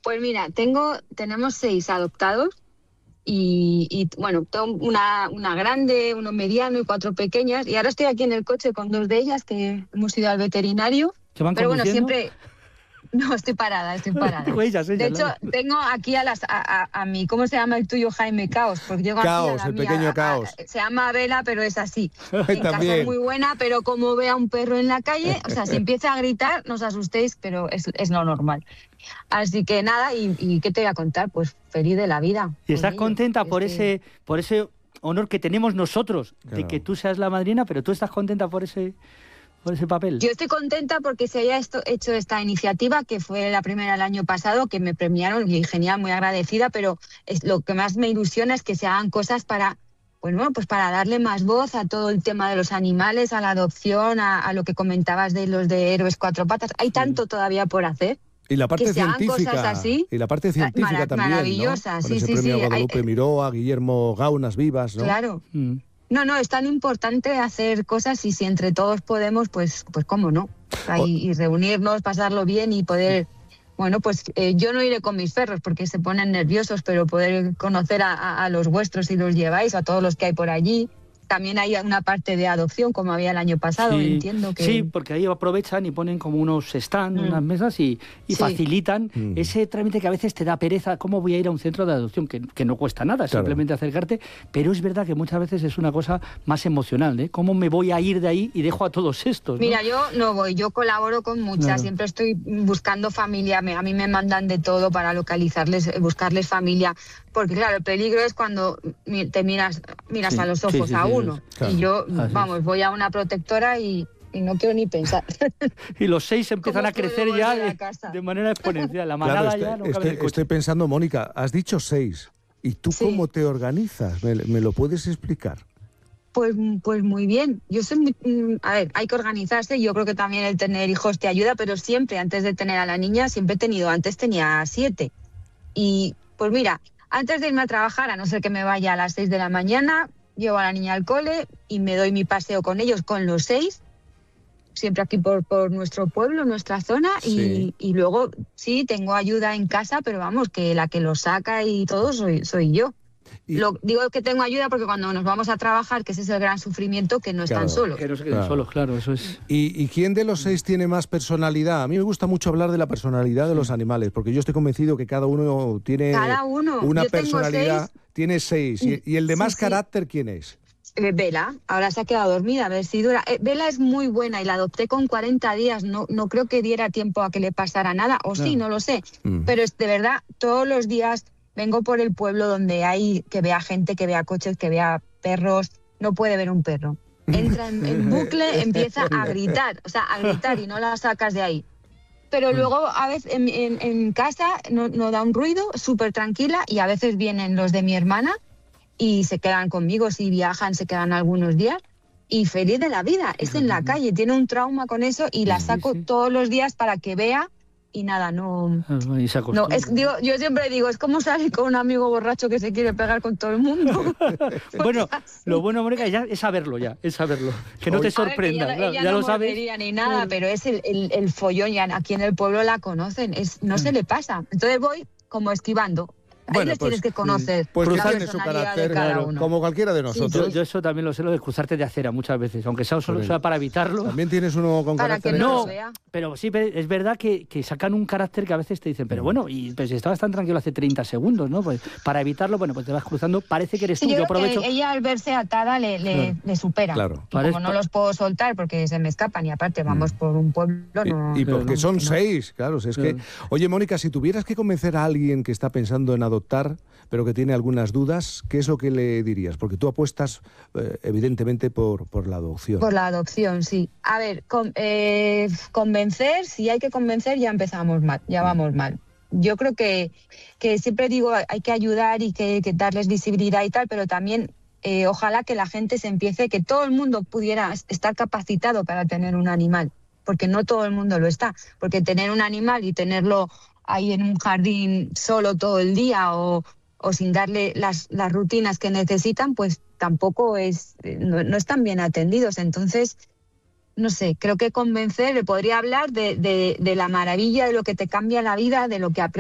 Pues mira, tenemos 6 adoptados y bueno, tengo una grande, uno mediano y 4 pequeñas. Y ahora estoy aquí en el coche con 2 de ellas que hemos ido al veterinario. ¿Que van pero bueno, conduciendo? siempre... No, estoy parada. Ellas, De hecho, claro. tengo aquí a mi, ¿cómo se llama el tuyo, Jaime? Caos, porque yo Caos, aquí a la el mía, pequeño Caos. se llama Vela, pero es así. En casa es muy buena, pero como ve a un perro en la calle, o sea, si empieza a gritar, no os asustéis, pero es lo normal. Así que nada, y ¿qué te voy a contar? Pues feliz de la vida. ¿Y estás contenta por ese honor que tenemos nosotros, de que tú seas la madrina, pero tú estás contenta por ese papel? Yo estoy contenta porque se haya hecho esta iniciativa, que fue la primera el año pasado, que me premiaron, y genial, muy agradecida, pero lo que más me ilusiona es que se hagan cosas para darle más voz a todo el tema de los animales, a la adopción, a lo que comentabas de los de Héroes Cuatro Patas. Hay tanto todavía por hacer. Y la parte que científica, se hagan cosas así, y la parte científica también, maravillosa, ¿no? Con sí, ese sí, premio sí. a Guadalupe Miró, a Guillermo Gaunas Vivas, ¿no? Claro. No, es tan importante hacer cosas, y si entre todos podemos, pues cómo no. Y reunirnos, pasarlo bien y poder... Bueno, pues yo no iré con mis perros porque se ponen nerviosos, pero poder conocer a los vuestros si los lleváis, a todos los que hay por allí. También hay una parte de adopción, como había el año pasado, sí, entiendo que... Sí, porque ahí aprovechan y ponen como unos stands, unas mesas y facilitan ese trámite que a veces te da pereza. ¿Cómo voy a ir a un centro de adopción? Que no cuesta nada, claro, simplemente acercarte, pero es verdad que muchas veces es una cosa más emocional, ¿eh? ¿Cómo me voy a ir de ahí y dejo a todos estos, ¿no? Mira, yo no voy, yo colaboro con muchas, claro. Siempre estoy buscando familia, a mí me mandan de todo para localizarles, buscarles familia, porque claro, el peligro es cuando te miras a los ojos a uno. Claro. Y yo, voy a una protectora y no quiero ni pensar. Y los 6 empiezan a crecer ya de manera exponencial. La manada ya no cabe en el coche. Estoy pensando, Mónica, has dicho 6. ¿Y tú cómo te organizas? ¿Me lo puedes explicar? Pues muy bien. Yo soy hay que organizarse. Yo creo que también el tener hijos te ayuda, pero siempre, antes de tener a la niña, antes tenía 7. Y pues mira, antes de irme a trabajar, a no ser que me vaya a las 6 de la mañana, llevo a la niña al cole y me doy mi paseo con ellos, con los 6, siempre aquí por nuestro pueblo, nuestra zona, y luego sí, tengo ayuda en casa, pero vamos, que la que los saca y todo soy yo. Digo que tengo ayuda porque cuando nos vamos a trabajar, que ese es el gran sufrimiento, que no están solos. Que no se queden solos, claro, eso es. ¿Y quién de los 6 tiene más personalidad? A mí me gusta mucho hablar de la personalidad de los animales, porque yo estoy convencido que cada uno tiene una personalidad. Tiene 6. ¿Y el de más carácter quién es? Vela, ahora se ha quedado dormida, a ver si dura. Vela es muy buena y la adopté con 40 días, no creo que diera tiempo a que le pasara nada, sí, no lo sé. Pero de verdad, todos los días vengo por el pueblo donde que vea gente, que vea coches, que vea perros. No puede ver un perro. Entra en bucle, empieza a gritar y no la sacas de ahí. Pero luego a veces en casa no da un ruido, súper tranquila, y a veces vienen los de mi hermana y se quedan conmigo, si viajan se quedan algunos días, y feliz de la vida. Es en la calle, tiene un trauma con eso y la saco todos los días para que vea. Y nada, yo siempre digo, es como salir con un amigo borracho que se quiere pegar con todo el mundo. Bueno, lo bueno, Mónica, es saberlo, que no te sorprenda. Ella ya no lo sabes. Mordería ni nada, pero es el follón, ya aquí en el pueblo la conocen, no se le pasa. Entonces voy como esquivando. Ahí les tienes que conocer. Pues la tiene su carácter, como cualquiera de nosotros. Yo eso también lo sé, lo de cruzarte de acera muchas veces, aunque sea solo para evitarlo. También tienes uno con carácter. No, pero sí, es verdad que sacan un carácter que a veces te dicen, pero bueno, pues si estabas tan tranquilo hace 30 segundos, ¿no? Pues para evitarlo, pues te vas cruzando, parece que eres tú. Yo aprovecho. Que ella al verse atada le supera. Claro. Y como no los puedo soltar porque se me escapan, y aparte vamos por un pueblo. Y porque son 6, claro. Es que, oye, Mónica, si tuvieras que convencer a alguien que está pensando en adoptar, pero que tiene algunas dudas, ¿qué es lo que le dirías? Porque tú apuestas, evidentemente, por la adopción. Por la adopción, sí. A ver, convencer, si hay que convencer, ya empezamos mal, ya vamos mal. Yo creo que siempre digo, hay que ayudar y que darles visibilidad y tal, pero también ojalá que la gente que todo el mundo pudiera estar capacitado para tener un animal, porque no todo el mundo lo está. Porque tener un animal y tenerlo ahí en un jardín solo todo el día o sin darle las rutinas que necesitan, pues tampoco no están bien atendidos. Entonces, no sé, creo que convencer, le podría hablar de la maravilla, de lo que te cambia la vida, de lo que aprendes.